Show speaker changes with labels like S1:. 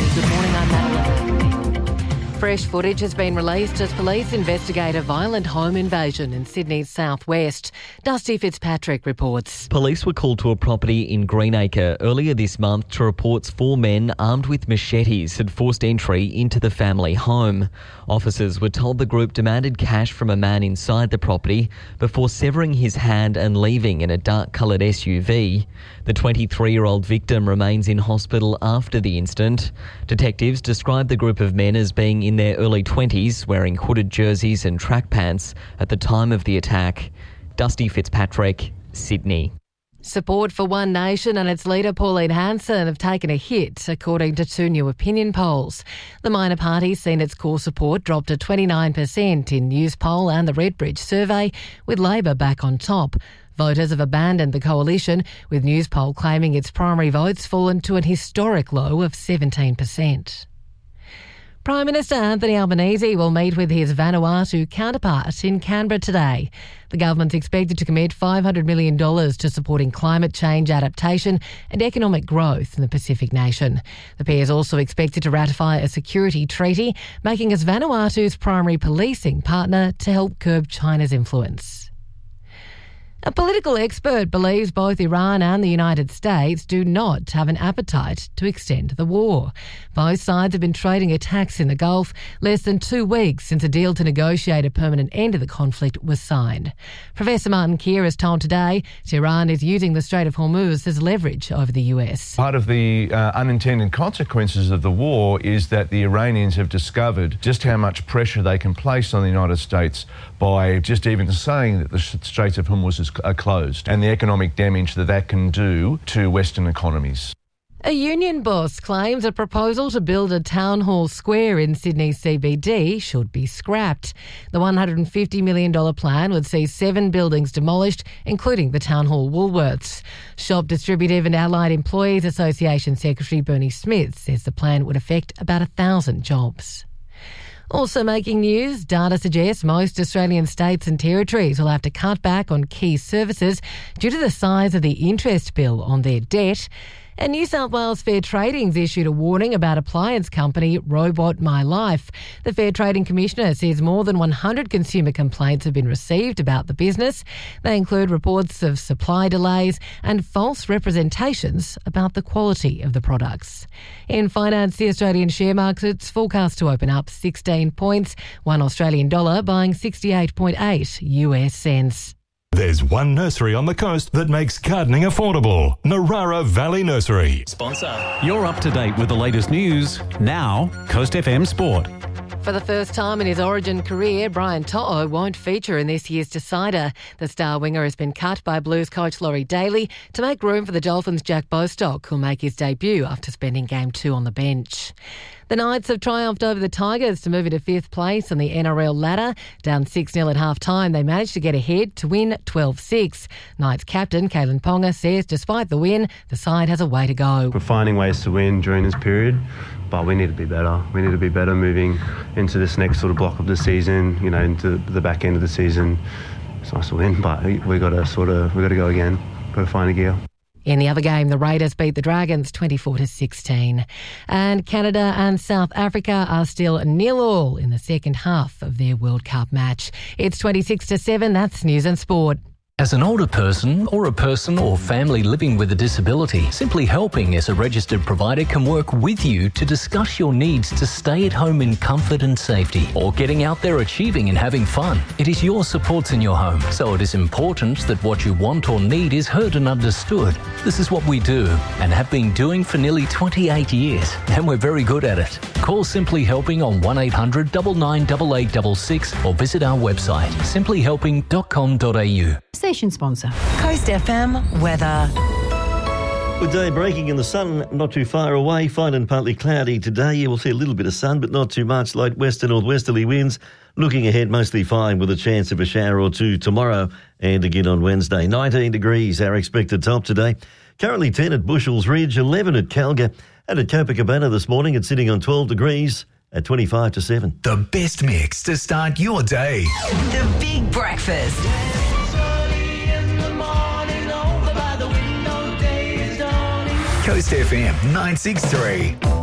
S1: News. Good morning, I'm Madeline. Fresh footage has been released as police investigate a violent home invasion in Sydney's southwest. Dusty Fitzpatrick reports.
S2: Police were called to a property in Greenacre earlier this month to reports 4 men armed with machetes had forced entry into the family home. Officers were told the group demanded cash from a man inside the property before severing his hand and leaving in a dark-coloured SUV. The 23-year-old victim remains in hospital after the incident. Detectives described the group of men as being in their early 20s, wearing hooded jerseys and track pants at the time of the attack. Dusty Fitzpatrick, Sydney.
S1: Support for One Nation and its leader Pauline Hanson have taken a hit, according to 2 new opinion polls. The minor party's seen its core support drop to 29% in Newspoll and the Redbridge survey, with Labor back on top. Voters have abandoned the coalition, with Newspoll claiming its primary votes fallen to an historic low of 17%. Prime Minister Anthony Albanese will meet with his Vanuatu counterpart in Canberra today. The government's expected to commit $500 million to supporting climate change adaptation and economic growth in the Pacific nation. The pair is also expected to ratify a security treaty, making us Vanuatu's primary policing partner to help curb China's influence. A political expert believes both Iran and the United States do not have an appetite to extend the war. Both sides have been trading attacks in the Gulf less than 2 weeks since a deal to negotiate a permanent end to the conflict was signed. Professor Martin Keir has told Today Tehran is using the Strait of Hormuz as leverage over the US.
S3: Part of the unintended consequences of the war is that the Iranians have discovered just how much pressure they can place on the United States by just even saying that the Straits of Hormuz are closed, and the economic damage that can do to Western economies.
S1: A union boss claims a proposal to build a town hall square in Sydney's CBD should be scrapped. The $150 million plan would see 7 buildings demolished, including the Town Hall Woolworths. Shop Distributive and Allied Employees Association Secretary Bernie Smith says the plan would affect about 1,000 jobs. Also making news, data suggests most Australian states and territories will have to cut back on key services due to the size of the interest bill on their debt. And New South Wales Fair Trading's issued a warning about appliance company Robot My Life. The Fair Trading Commissioner says more than 100 consumer complaints have been received about the business. They include reports of supply delays and false representations about the quality of the products. In finance, the Australian share market's forecast to open up 16 points, $1 Australian dollar buying 68.8 US cents.
S4: There's one nursery on the coast that makes gardening affordable. Narara Valley Nursery.
S5: Sponsor. You're up to date with the latest news. Now, Coast FM Sport.
S1: For the first time in his Origin career, Brian To'o won't feature in this year's Decider. The star winger has been cut by Blues coach Laurie Daly to make room for the Dolphins' Jack Bostock, who'll make his debut after spending Game 2 on the bench. The Knights have triumphed over the Tigers to move into 5th place on the NRL ladder. Down 6-0 at half-time, they managed to get ahead to win 12-6. Knights captain Kalen Ponga says despite the win, the side has a way to go.
S6: We're finding ways to win during this period, but we need to be better. We need to be better moving into this next sort of block of the season, into the back end of the season. It's nice to win, but we got to go again. Got to find a gear.
S1: In the other game, the Raiders beat the Dragons 24-16. And Canada and South Africa are still 0-0 in the second half of their World Cup match. It's 26-7. That's News and Sport.
S7: As an older person or a person or family living with a disability, Simply Helping as a registered provider can work with you to discuss your needs to stay at home in comfort and safety, or getting out there achieving and having fun. It is your supports in your home, so it is important that what you want or need is heard and understood. This is what we do and have been doing for nearly 28 years, and we're very good at it. Call Simply Helping on 1800 9988 66 or visit our website simplyhelping.com.au.
S8: Station sponsor.
S9: Coast FM weather.
S10: Good day, breaking in the sun, not too far away, fine and partly cloudy today. You will see a little bit of sun, but not too much. Light west to northwesterly winds. Looking ahead, mostly fine with a chance of a shower or two tomorrow and again on Wednesday. 19 degrees, our expected top today. Currently 10 at Bushells Ridge, 11 at Calga, and at Copacabana this morning it's sitting on 12 degrees at 25-7.
S11: The best mix to start your day.
S9: The Big Breakfast.
S11: Coast FM 963.